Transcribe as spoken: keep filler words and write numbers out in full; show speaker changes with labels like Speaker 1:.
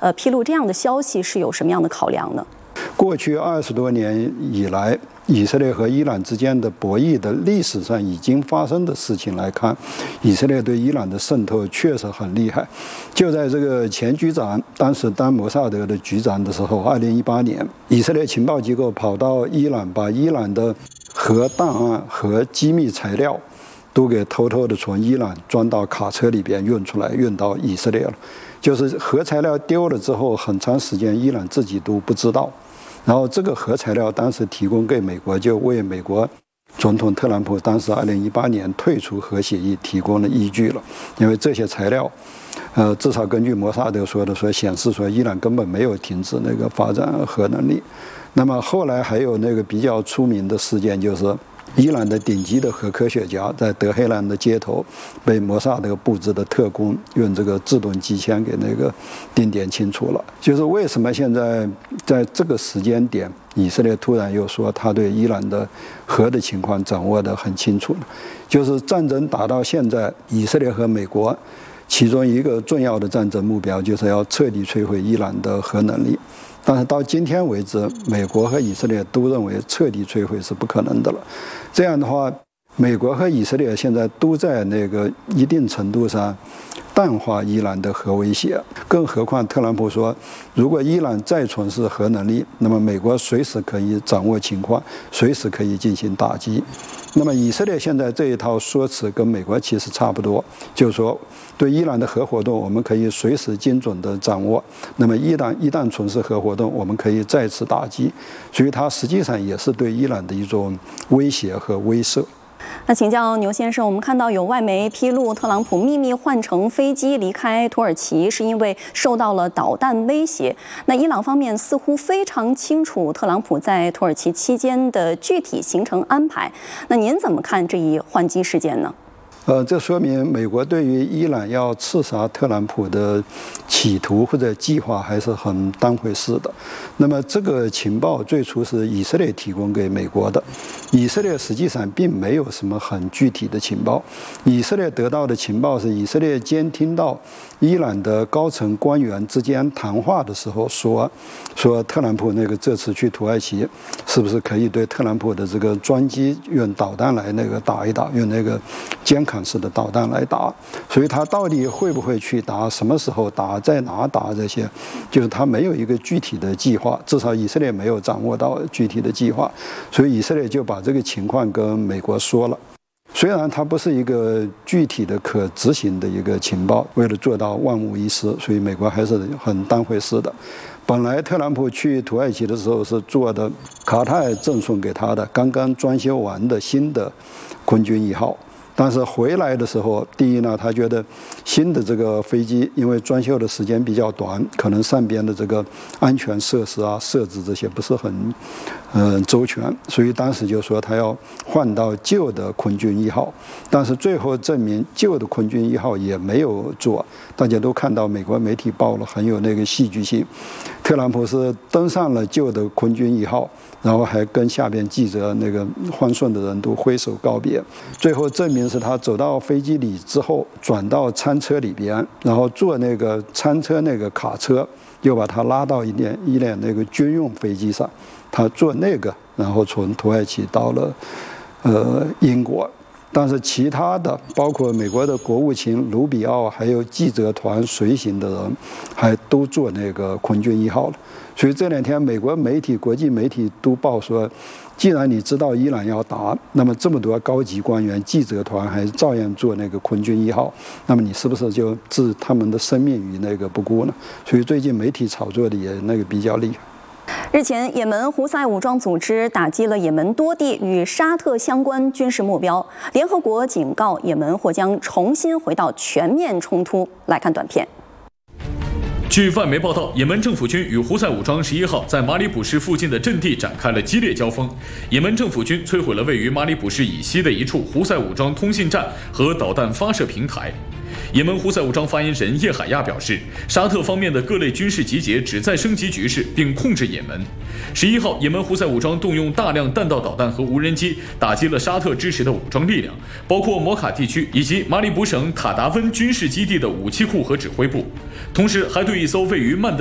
Speaker 1: 呃披露这样的消息是有什么样的考量呢？
Speaker 2: 过去二十多年以来，以色列和伊朗之间的博弈的历史上已经发生的事情来看，以色列对伊朗的渗透确实很厉害。就在这个前局长当时当摩萨德的局长的时候，二零一八年，以色列情报机构跑到伊朗，把伊朗的核档案和机密材料都给偷偷的从伊朗装到卡车里边运出来，运到以色列了。就是核材料丢了之后，很长时间伊朗自己都不知道。然后这个核材料当时提供给美国，就为美国总统特朗普当时二零一八年退出核协议提供了依据了。因为这些材料，呃，至少根据摩萨德说的说，显示说伊朗根本没有停止那个发展核能力。那么后来还有那个比较出名的事件，就是伊朗的顶级的核科学家在德黑兰的街头被摩萨德布置的特工用这个自动机枪给那个定点清除了。就是为什么现在在这个时间点，以色列突然又说他对伊朗的核的情况掌握得很清楚呢？就是战争打到现在，以色列和美国其中一个重要的战争目标就是要彻底摧毁伊朗的核能力。但是到今天为止，美国和以色列都认为彻底摧毁是不可能的了。这样的话，美国和以色列现在都在那个一定程度上淡化伊朗的核威胁。更何况特朗普说，如果伊朗再从事核能力，那么美国随时可以掌握情况，随时可以进行打击。那么以色列现在这一套说辞跟美国其实差不多，就是说对伊朗的核活动我们可以随时精准的掌握，那么一旦一旦从事核活动，我们可以再次打击。所以它实际上也是对伊朗的一种威胁和威慑。
Speaker 1: 那请教牛先生，我们看到有外媒披露，特朗普秘密换乘飞机离开土耳其，是因为受到了导弹威胁。那伊朗方面似乎非常清楚特朗普在土耳其期间的具体行程安排。那您怎么看这一换机事件呢？
Speaker 2: 呃，这说明美国对于伊朗要刺杀特朗普的企图或者计划还是很当回事的。那么这个情报最初是以色列提供给美国的，以色列实际上并没有什么很具体的情报。以色列得到的情报是以色列监听到伊朗的高层官员之间谈话的时候说，说特朗普那个这次去土耳其，是不是可以对特朗普的这个专机用导弹来那个打一打，用那个监控式的导弹来打。所以他到底会不会去打，什么时候打，在哪打，这些就是他没有一个具体的计划，至少以色列没有掌握到具体的计划。所以以色列就把这个情况跟美国说了。虽然它不是一个具体的可执行的一个情报，为了做到万无一失，所以美国还是很当回事的。本来特朗普去土耳其的时候是坐的卡塔尔赠送给他的刚刚装修完的新的空军一号，但是回来的时候，第一呢，他觉得新的这个飞机因为装修的时间比较短，可能上边的这个安全设施啊、设置这些不是很嗯、呃、周全，所以当时就说他要换到旧的空军一号。但是最后证明旧的空军一号也没有做，大家都看到美国媒体报了，很有那个戏剧性。特朗普是登上了旧的空军一号，然后还跟下边记者那个欢送的人都挥手告别。最后证明是他走到飞机里之后，转到餐车里边，然后坐那个餐车那个卡车，又把他拉到一辆一辆那个军用飞机上，他坐那个，然后从土耳其到了呃英国。但是其他的，包括美国的国务卿卢比奥，还有记者团随行的人，还都坐那个空军一号了。所以这两天美国媒体、国际媒体都报说，既然你知道伊朗要打，那么这么多高级官员、记者团还照样坐那个空军一号，那么你是不是就置他们的生命于那个不顾呢？所以最近媒体炒作的也那个比较厉害。
Speaker 1: 日前，也门胡塞武装组织打击了也门多地与沙特相关军事目标。联合国警告，也门或将重新回到全面冲突。来看短片。
Speaker 3: 据外媒报道，也门政府军与胡塞武装十一号在马里卜市附近的阵地展开了激烈交锋。也门政府军摧毁了位于马里卜市以西的一处胡塞武装通信站和导弹发射平台。也门胡塞武装发言人叶海亚表示，沙特方面的各类军事集结旨在升级局势并控制也门。十一号，也门胡塞武装动用大量弹道导弹和无人机打击了沙特支持的武装力量，包括摩卡地区以及马里卜省塔达温军事基地的武器库和指挥部，同时还对一艘位于曼德